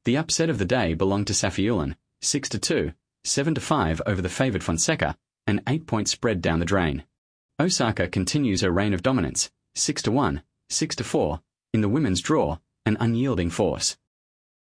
The upset of the day belonged to Safiullin, 6-2, 7-5 over the favoured Fonseca, an 8-point spread down the drain. Osaka continues her reign of dominance, 6-1, 6-4, in the women's draw, an unyielding force.